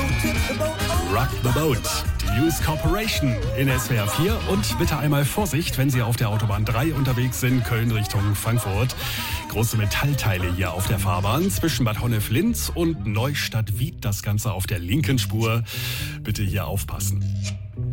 Rock the Boat, die News Corporation in SWR 4 und bitte einmal Vorsicht, wenn Sie auf der Autobahn 3 unterwegs sind, Köln Richtung Frankfurt. Große Metallteile hier auf der Fahrbahn zwischen Bad Honnef-Linz und Neustadt-Wied, das Ganze auf der linken Spur. Bitte hier aufpassen.